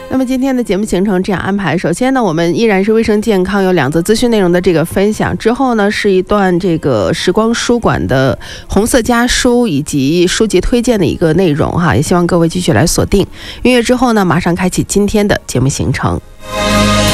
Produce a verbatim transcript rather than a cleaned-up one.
那么今天的节目行程这样安排，首先呢，我们依然是卫生健康有两则资讯内容的这个分享，之后呢是一段这个时光书馆的红色家书以及书籍推荐的一个内容哈，也希望各位继续来锁定。音乐之后呢，马上开启今天的节目行程。